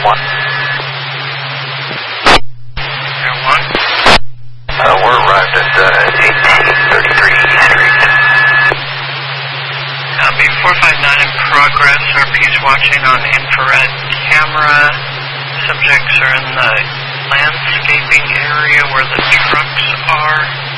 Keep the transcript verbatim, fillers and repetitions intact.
one. Air one. Uh, we're arrived at uh, eighteen thirty-three Street. Uh, B four five nine in progress. R P's watching on infrared camera. Subjects are in the landscaping area where the trucks are.